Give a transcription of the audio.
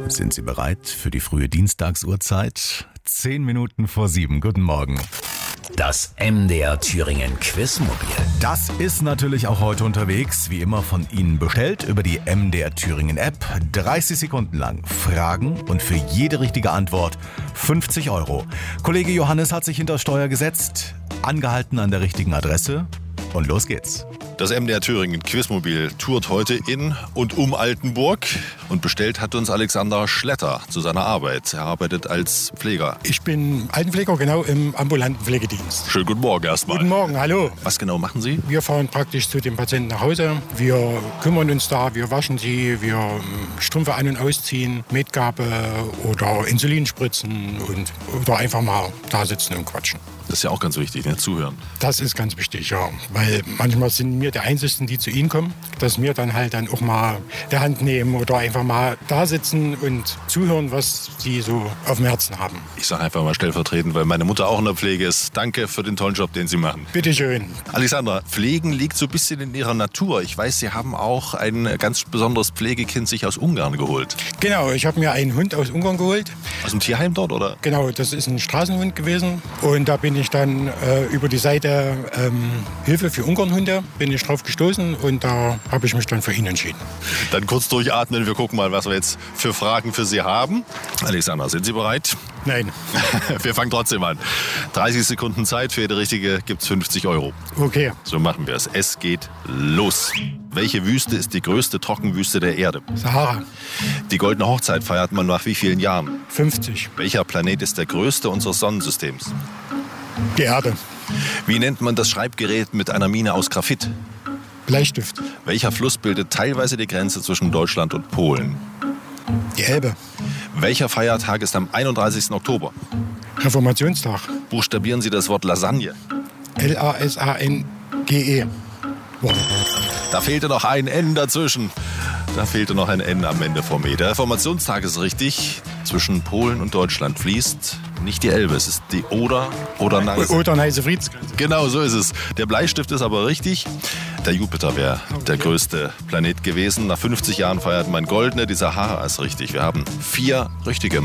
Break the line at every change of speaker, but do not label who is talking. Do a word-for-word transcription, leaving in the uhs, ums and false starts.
Sind Sie bereit für die frühe Dienstagsuhrzeit? Zehn Minuten vor sieben. Guten Morgen.
Das M D R Thüringen Quizmobil.
Das ist natürlich auch heute unterwegs, wie immer von Ihnen bestellt über die M D R Thüringen App. dreißig Sekunden lang Fragen und für jede richtige Antwort fünfzig Euro. Kollege Johannes hat sich hinter Steuer gesetzt, angehalten an der richtigen Adresse und los geht's.
Das M D R Thüringen Quizmobil tourt heute in und um Altenburg und bestellt hat uns Alexander Schletter zu seiner Arbeit. Er arbeitet als Pfleger.
Ich bin Altenpfleger, genau, im ambulanten Pflegedienst.
Schönen guten Morgen erstmal.
Guten Morgen, hallo.
Was genau machen Sie?
Wir fahren praktisch zu dem Patienten nach Hause. Wir kümmern uns da, wir waschen sie, wir Strümpfe an- und ausziehen, Medgabe oder Insulin spritzen und, oder einfach mal da sitzen und quatschen.
Das ist ja auch ganz wichtig, ne? Zuhören.
Das ist ganz wichtig, ja. Weil manchmal sind wir die Einzigen, die zu Ihnen kommen, dass wir dann halt dann auch mal der Hand nehmen oder einfach mal da sitzen und zuhören, was Sie so auf dem Herzen haben.
Ich sage einfach mal stellvertretend, weil meine Mutter auch in der Pflege ist. Danke für den tollen Job, den Sie machen.
Bitte schön.
Alexandra, Pflegen liegt so ein bisschen in Ihrer Natur. Ich weiß, Sie haben auch ein ganz besonderes Pflegekind sich aus Ungarn geholt.
Genau, ich habe mir einen Hund aus Ungarn geholt.
Aus dem Tierheim dort, oder?
Genau, das ist ein Straßenhund gewesen. Und da bin ich dann äh, über die Seite ähm, Hilfe für Ungarnhunde bin ich drauf gestoßen und da habe ich mich dann für ihn entschieden.
Dann kurz durchatmen, wir gucken mal, was wir jetzt für Fragen für Sie haben. Alexandra, sind Sie bereit?
Nein.
Wir fangen trotzdem an. dreißig Sekunden Zeit, für jede richtige gibt es fünfzig Euro.
Okay.
So machen wir es. Es geht los. Welche Wüste ist die größte Trockenwüste der Erde?
Sahara.
Die Goldene Hochzeit feiert man nach wie vielen Jahren?
fünfzig.
Welcher Planet ist der größte unseres Sonnensystems?
Die Erde.
Wie nennt man das Schreibgerät mit einer Mine aus Graphit?
Bleistift.
Welcher Fluss bildet teilweise die Grenze zwischen Deutschland und Polen?
Die Elbe.
Welcher Feiertag ist am einunddreißigsten Oktober?
Reformationstag.
Buchstabieren Sie das Wort Lasagne.
L A S A N G E. Wow.
Da fehlte noch ein N dazwischen. Da fehlte noch ein N am Ende vom E. Der Reformationstag ist richtig. Zwischen Polen und Deutschland fließt nicht die Elbe, es ist die Oder oder Neiße.
Oder Neiße Friedensgrenze.
Genau, so ist es. Der Bleistift ist aber richtig. Der Jupiter wäre der größte Planet gewesen. Nach fünfzig Jahren feiert man Goldene. Die Sahara ist richtig. Wir haben vier richtige.